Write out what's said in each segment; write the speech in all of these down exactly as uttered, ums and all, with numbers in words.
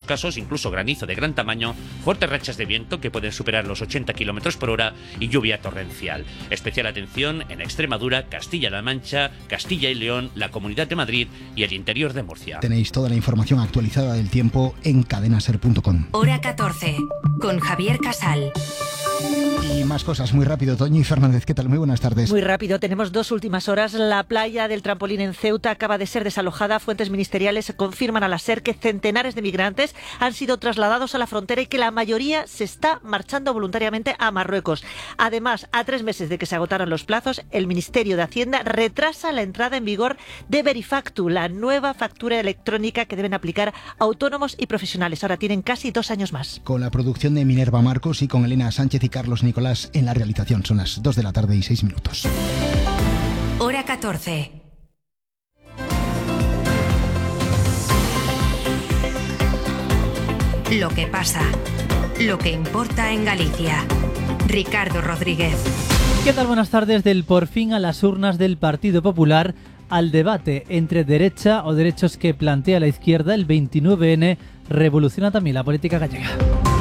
casos incluso granizo de gran tamaño, fuertes rachas de viento que pueden superar los ochenta kilómetros por hora y lluvia torrencial. Especial atención en Extremadura, Castilla-La Mancha, Castilla y León, la Comunidad de Madrid y el interior de Murcia. Tenéis toda la información actualizada del tiempo en cadena ser punto com. Hora catorce, con Javier Casal. Y más cosas, muy rápido. Toñi Fernández, ¿qué tal? Muy buenas tardes. Muy rápido, tenemos dos últimas horas. La playa del Trampolín en Ceuta acaba de ser desalojada. Fuentes ministeriales confirman a la SER que centenares de migrantes han sido trasladados a la frontera y que la mayoría se está marchando voluntariamente a Marruecos. Además, a tres meses de que se agotaron los plazos, el Ministerio de Hacienda retrasa la entrada en vigor de Verifactu, la nueva factura electrónica que deben aplicar autónomos y profesionales. Ahora tienen casi dos años más. Con la producción de Minerva Marcos y con Elena Sánchez y Carlos Nicolás en la realización. Son las dos de la tarde y seis minutos. Hora catorce. Lo que pasa, lo que importa en Galicia. Ricardo Rodríguez. ¿Qué tal? Buenas tardes. Del por fin a las urnas del Partido Popular al debate entre derecha o derechos que plantea la izquierda. El veintinueve ene revoluciona también la política gallega.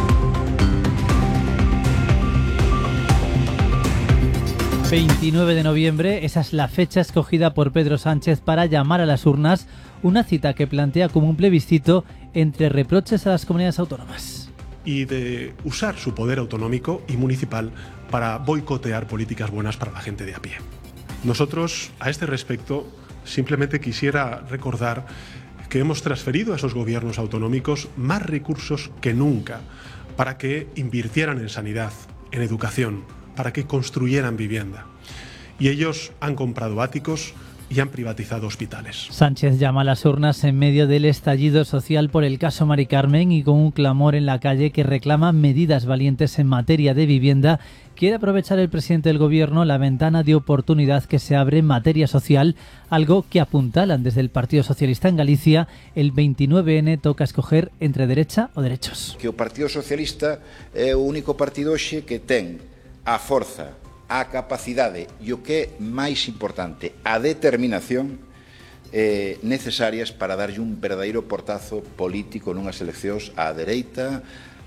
veintinueve de noviembre, esa es la fecha escogida por Pedro Sánchez para llamar a las urnas, una cita que plantea como un plebiscito entre reproches a las comunidades autónomas. Y de usar su poder autonómico y municipal para boicotear políticas buenas para la gente de a pie. Nosotros, a este respecto, simplemente quisiera recordar que hemos transferido a esos gobiernos autonómicos más recursos que nunca para que invirtieran en sanidad, en educación, para que construyeran vivienda. Y ellos han comprado áticos y han privatizado hospitales. Sánchez llama a las urnas en medio del estallido social por el caso Mari Carmen y con un clamor en la calle que reclama medidas valientes en materia de vivienda. Quiere aprovechar el presidente del gobierno la ventana de oportunidad que se abre en materia social, algo que apuntalan desde el Partido Socialista en Galicia. El veintinueve ene toca escoger entre derecha o derechos. Que o Partido Socialista é o único partido hoxe que ten a forza, a capacidade e o que é máis importante, a determinación eh, necesarias para darlle un verdadeiro portazo político nunhas eleccións á dereita,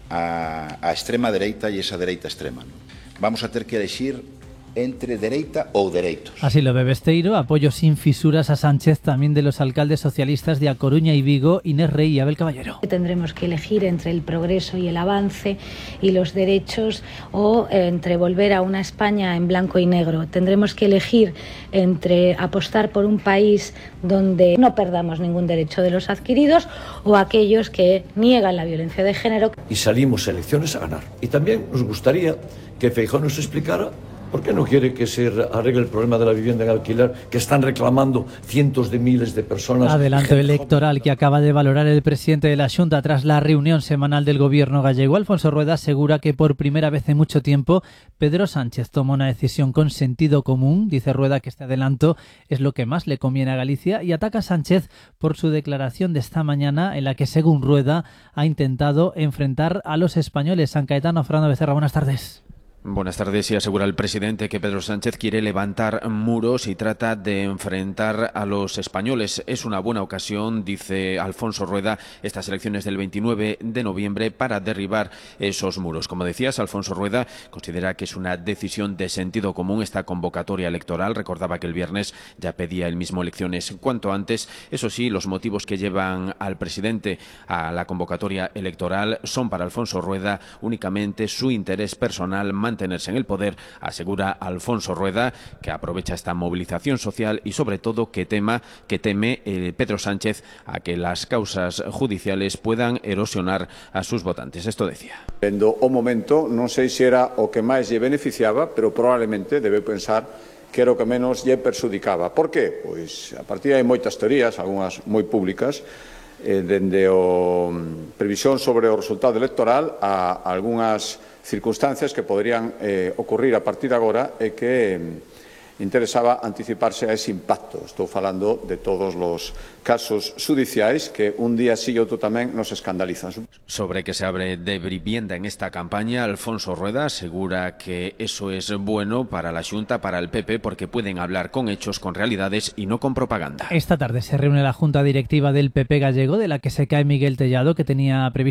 á, á extrema dereita e esa dereita extrema. ¿No? Vamos a ter que elegir entre dereita ou dereitos. Así lo ve Besteiro, apoyo sin fisuras a Sánchez también de los alcaldes socialistas de A Coruña y Vigo, Inés Rey y Abel Caballero. Tendremos que elegir entre el progreso y el avance y los derechos o entre volver a una España en blanco y negro. Tendremos que elegir entre apostar por un país donde no perdamos ningún derecho de los adquiridos o aquellos que niegan la violencia de género. Y salimos a elecciones a ganar. Y también nos gustaría que Feijóo nos explicara ¿por qué no quiere que se arregle el problema de la vivienda en alquiler que están reclamando cientos de miles de personas? Adelanto electoral que acaba de valorar el presidente de la Xunta tras la reunión semanal del gobierno gallego. Alfonso Rueda asegura que por primera vez en mucho tiempo Pedro Sánchez toma una decisión con sentido común. Dice Rueda que este adelanto es lo que más le conviene a Galicia y ataca a Sánchez por su declaración de esta mañana en la que, según Rueda, ha intentado enfrentar a los españoles. San Caetano, Fernando Becerra, buenas tardes. Buenas tardes. Y asegura el presidente que Pedro Sánchez quiere levantar muros y trata de enfrentar a los españoles. Es una buena ocasión, dice Alfonso Rueda, estas elecciones del veintinueve de noviembre para derribar esos muros. Como decías, Alfonso Rueda considera que es una decisión de sentido común esta convocatoria electoral. Recordaba que el viernes ya pedía el mismo elecciones cuanto antes. Eso sí, los motivos que llevan al presidente a la convocatoria electoral son para Alfonso Rueda únicamente su interés personal, mantenerse en el poder. Asegura Alfonso Rueda que aprovecha esta movilización social y sobre todo que tema que teme eh, Pedro Sánchez a que las causas judiciales puedan erosionar a sus votantes. Esto decía. Vendo o momento, non sei se era o que máis lle beneficiaba, pero probablemente debe pensar que era o que menos lle perxudicaba. Por qué? Pois a partir hai moitas teorías, algunhas moi públicas, eh, dende o previsión sobre o resultado electoral a algunhas circunstancias que poderían eh, ocurrir a partir de agora e que eh, interesaba anticiparse a ese impacto. Estou falando de todos os casos judiciais que un día sí e outro tamén nos escandalizan. Sobre que se abre de vivienda en esta campaña, Alfonso Rueda asegura que eso es bueno para la Xunta, para el P P, porque pueden hablar con hechos, con realidades y no con propaganda. Esta tarde se reúne la Junta Directiva del P P gallego, de la que se cae Miguel Tellado, que tenía previsto